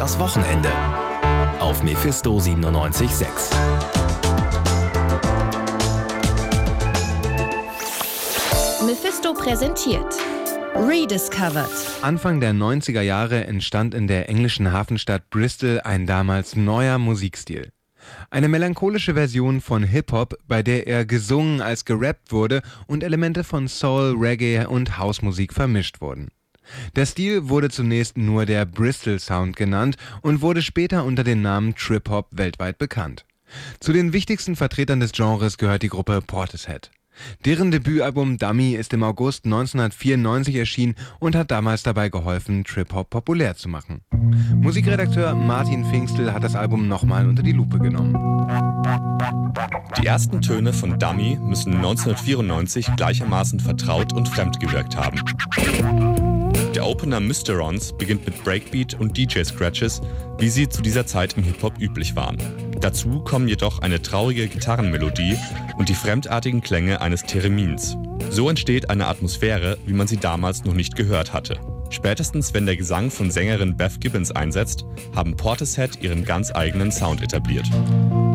übers Wochenende auf Mephisto 97.6. Mephisto präsentiert Rediscovered. Anfang der 90er Jahre entstand in der englischen Hafenstadt Bristol ein damals neuer Musikstil. Eine melancholische Version von Hip-Hop, bei der er gesungen als gerappt wurde und Elemente von Soul, Reggae und Housemusik vermischt wurden. Der Stil wurde zunächst nur der Bristol Sound genannt und wurde später unter dem Namen Trip-Hop weltweit bekannt. Zu den wichtigsten Vertretern des Genres gehört die Gruppe Portishead. Deren Debütalbum Dummy ist im August 1994 erschienen und hat damals dabei geholfen, Trip-Hop populär zu machen. Musikredakteur Martin Pfingstel hat das Album nochmal unter die Lupe genommen. Die ersten Töne von Dummy müssen 1994 gleichermaßen vertraut und fremd gewirkt haben. Der Opener Mysterons beginnt mit Breakbeat und DJ-Scratches, wie sie zu dieser Zeit im Hip-Hop üblich waren. Dazu kommen jedoch eine traurige Gitarrenmelodie und die fremdartigen Klänge eines Theremins. So entsteht eine Atmosphäre, wie man sie damals noch nicht gehört hatte. Spätestens wenn der Gesang von Sängerin Beth Gibbons einsetzt, haben Portishead ihren ganz eigenen Sound etabliert.